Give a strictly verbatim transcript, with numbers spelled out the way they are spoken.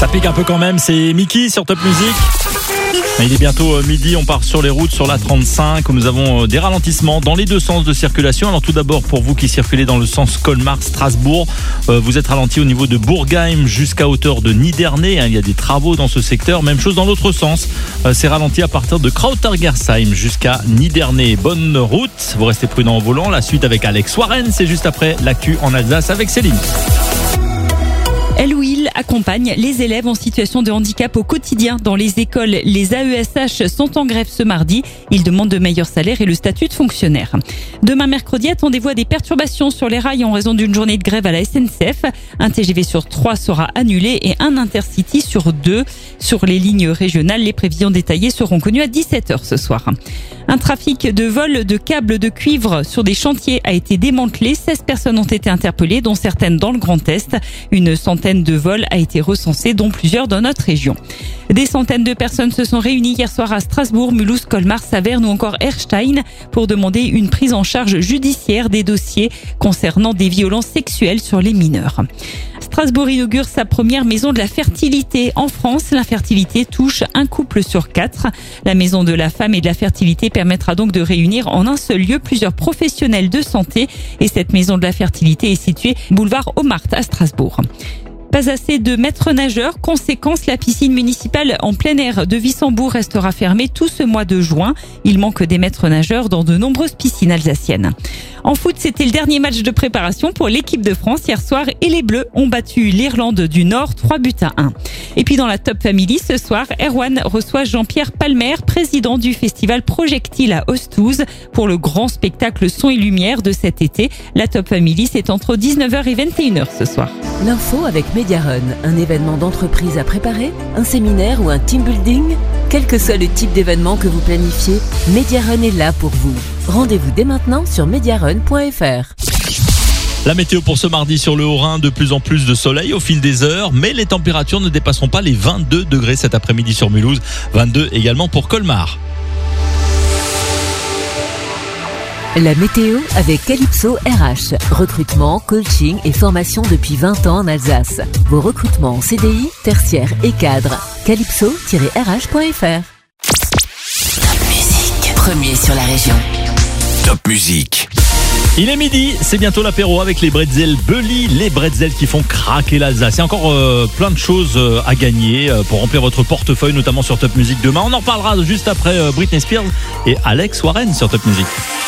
Ça pique un peu quand même, c'est Mickey sur Top Music. Il est bientôt midi, on part sur les routes sur la trente-cinq où nous avons des ralentissements dans les deux sens de circulation. Alors tout d'abord, pour vous qui circulez dans le sens Colmar-Strasbourg, vous êtes ralenti au niveau de Bourgheim jusqu'à hauteur de Niderney. Il y a des travaux dans ce secteur. Même chose dans l'autre sens, c'est ralenti à partir de Krautergersheim jusqu'à Niderney. Bonne route, vous restez prudent au volant. La suite avec Alex Warren, c'est juste après l'actu en Alsace avec Céline. Elouil accompagne les élèves en situation de handicap au quotidien dans les écoles. Les A E S H sont en grève ce mardi. Ils demandent de meilleurs salaires et le statut de fonctionnaire. Demain mercredi, attendez-vous à des perturbations sur les rails en raison d'une journée de grève à la S N C F. Un T G V sur trois sera annulé et un Intercity sur deux. Sur les lignes régionales, les prévisions détaillées seront connues à dix-sept heures ce soir. Un trafic de vol de câbles de cuivre sur des chantiers a été démantelé. seize personnes ont été interpellées, dont certaines dans le Grand Est. Une centaine de vols a été recensée, dont plusieurs dans notre région. Des centaines de personnes se sont réunies hier soir à Strasbourg, Mulhouse, Colmar, Saverne ou encore Erstein pour demander une prise en charge judiciaire des dossiers concernant des violences sexuelles sur les mineurs. Strasbourg inaugure sa première maison de la fertilité. En France, l'infertilité touche un couple sur quatre. La maison de la femme et de la fertilité permettra donc de réunir en un seul lieu plusieurs professionnels de santé. Et cette maison de la fertilité est située boulevard Homarth à Strasbourg. Pas assez de maîtres nageurs. Conséquence, la piscine municipale en plein air de Wissembourg restera fermée tout ce mois de juin. Il manque des maîtres nageurs dans de nombreuses piscines alsaciennes. En foot, c'était le dernier match de préparation pour l'équipe de France hier soir et les Bleus ont battu l'Irlande du Nord trois buts à un. Et puis dans la Top Family, ce soir, Erwan reçoit Jean-Pierre Palmer, président du festival Projectile à Ostouze, pour le grand spectacle son et lumière de cet été. La Top Family, c'est entre dix-neuf heures et vingt et une heures ce soir. L'info avec Mediarun, un événement d'entreprise à préparer, un séminaire ou un team building. Quel que soit le type d'événement que vous planifiez, Mediarun est là pour vous. Rendez-vous dès maintenant sur mediarun point f r. La météo pour ce mardi sur le Haut-Rhin, de plus en plus de soleil au fil des heures, mais les températures ne dépasseront pas les vingt-deux degrés cet après-midi sur Mulhouse, vingt-deux également pour Colmar. La météo avec Calypso R H. Recrutement, coaching et formation depuis vingt ans en Alsace. Vos recrutements en C D I, tertiaire et cadre. calypso tiret r h point f r. Top Music, premier sur la région. Top Music. Il est midi, c'est bientôt l'apéro avec les bretzels Bully, les bretzels qui font craquer l'Alsace. Il y a encore euh, plein de choses euh, à gagner euh, pour remplir votre portefeuille, notamment sur Top Music demain. On en reparlera juste après euh, Britney Spears et Alex Warren sur Top Music.